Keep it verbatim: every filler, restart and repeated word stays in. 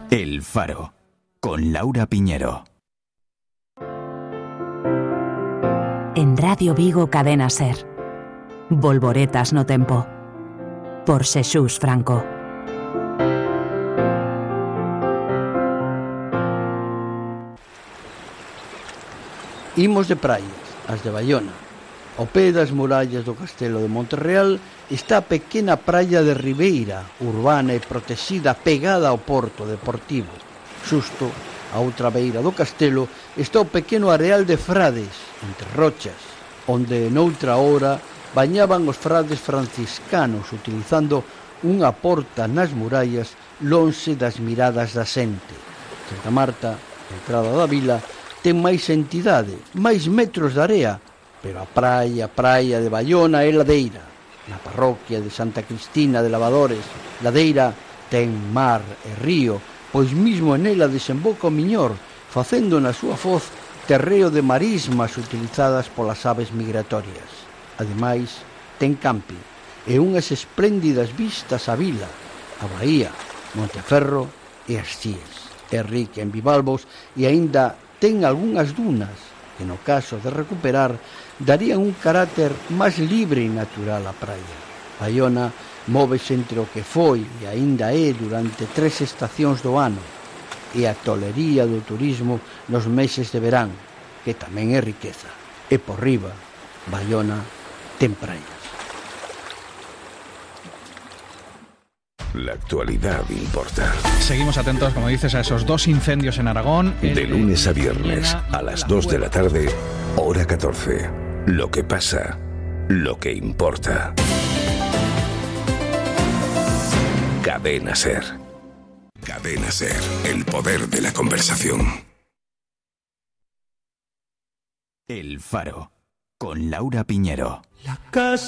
El Faro, con Laura Piñero. En Radio Vigo Cadena Ser. Volvoretas no tempo. Por Xesús Franco. Imos de praias, as de Baiona. Ao pé das murallas do castelo de Monterreal está a pequena praia de Ribeira, urbana e protexida, pegada ao porto deportivo. Xusto a outra beira do castelo está o pequeno areal de Frades, entre rochas, onde noutra hora bañaban os frades franciscanos utilizando unha porta nas murallas lonxe das miradas da xente. Santa Marta, a entrada da vila, ten máis entidade, máis metros de area, pero a praia, a praia de Baiona é ladeira. Na parroquia de Santa Cristina de Lavadores, ladeira ten mar e río, pois mismo en ela desemboca o Miñor, facendo na súa foz terreo de marismas utilizadas polas aves migratorias. Ademais, ten camping e unhas espléndidas vistas á vila, a Bahía, Monteferro e as Cíes. É rica en bivalvos e aínda ten algunhas dunas que, no caso de recuperar, darían un carácter máis libre e natural á praia. Baiona móvese entre o que foi e aínda é durante tres estacións do ano e a tolería do turismo nos meses de verán, que tamén é riqueza. E por riba, Baiona ten praias. La actualidad importa. Seguimos atentos, como dices, a esos dos incendios en Aragón. De lunes a viernes, a las dos de la tarde, hora catorce. Lo que pasa, lo que importa. Cadena Ser. Cadena Ser, el poder de la conversación. El Faro, con Laura Piñero. La casa